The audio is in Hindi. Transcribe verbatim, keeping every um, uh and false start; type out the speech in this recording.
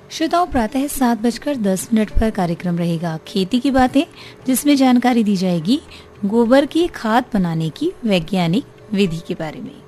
श्रोताओं, प्रातः सात बजकर दस मिनट पर कार्यक्रम रहेगा खेती की बातें, जिसमें जानकारी दी जाएगी गोबर की खाद बनाने की वैज्ञानिक विधि के बारे में।